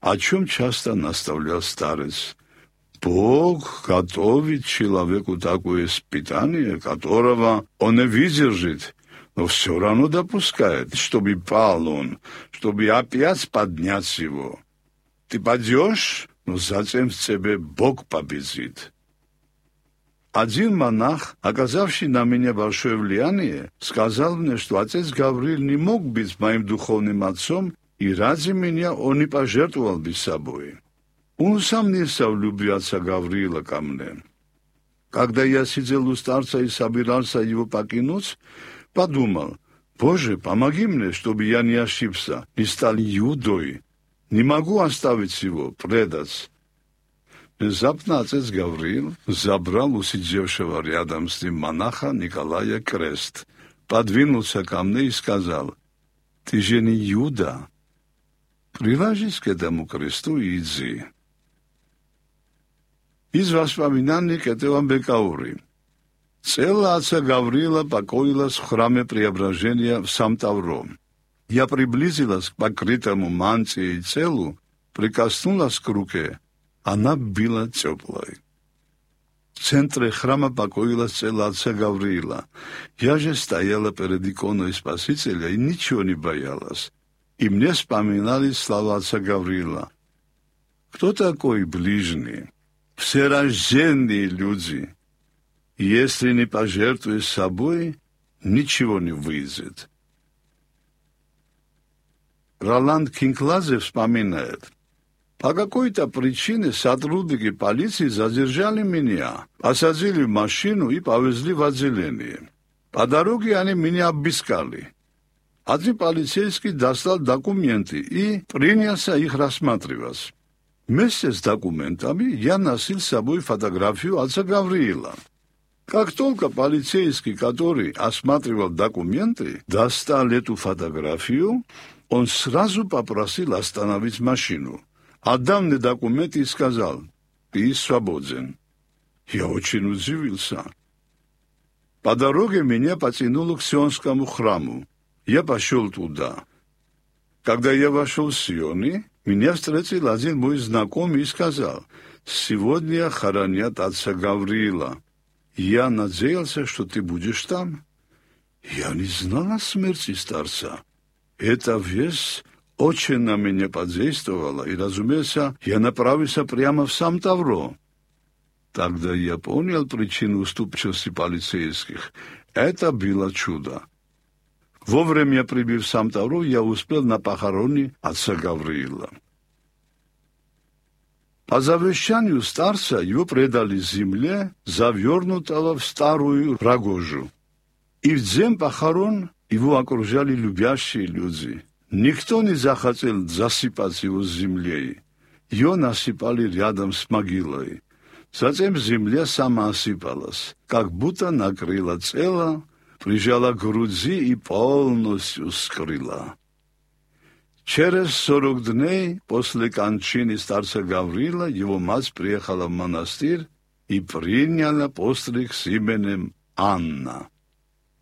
о чем часто наставлял старец. Бог готовит человеку такое испытание, которого он не выдержит, но все равно допускает, чтобы пал он, чтобы опять поднять его. Ты падешь, но затем в тебе Бог победит. Один монах, оказавший на меня большое влияние, сказал мне, что отец Гавриил не мог быть моим духовным отцом, и ради меня он не пожертвовал бы собой. Он усомнился в любви отца Гавриила ко мне. Когда я сидел у старца и собирался его покинуть, подумал: «Боже, помоги мне, чтобы я не ошибся, не стал Иудой. Не могу оставить его, предать». Внезапно отец Гавриил забрал у сидевшего рядом с ним монаха Николая крест, подвинулся ко мне и сказал: «Ты же не Иуда. Приложись к этому кресту и иди». Из воспоминаний к этому Бекаури. Тело отца Гавриила покоилось в храме Преображения в Сан-Тавро. Я приблизилась к покрытому мантией телу, прикоснулась к руке. Она была теплой. В центре храма покоилось тело отца Гавриила. Я же стояла перед иконой Спасителя и ничего не боялась. И мне вспоминались слова отца Гавриила. Кто такой ближний? Все рожденные люди. Если не пожертвуешь собой, ничего не выйдет. Роланд Кингладзе вспоминает: по какой-то причине сотрудники полиции задержали меня, посадили в машину и повезли в отделение. По дороге они меня обыскали. Один полицейский достал документы и принялся их рассматривать. Вместе с документами я носил с собой фотографию отца Гавриила. Как только полицейский, который осматривал документы, достал эту фотографию, он сразу попросил остановить машину. Отдал мне документы и сказал: «Ты свободен». Я очень удивился. По дороге меня потянуло к Сионскому храму. Я пошел туда. Когда я вошел в Сионы, меня встретил один мой знакомый и сказал: «Сегодня хоронят отца Гавриила. Я надеялся, что ты будешь там». Я не знал о смерти старца. Эта весть очень на меня подействовала, и, разумеется, я направился прямо в Сан-Тавро. Тогда я понял причину уступчивости полицейских. Это было чудо. Вовремя прибыв в Сан-Тавро, я успел на похороне отца Гавриила. По завещанию старца его предали земле, завернутого в старую рогожу. И в день похорон его окружали любящие люди. Никто не захотел засыпать его землей. Ее насыпали рядом с могилой. Затем земля сама осыпалась, как будто накрыла тело, прижала к груди и полностью скрыла. Через 40 дней после кончины старца Гавриила его мать приехала в монастырь и приняла постриг с именем Анна.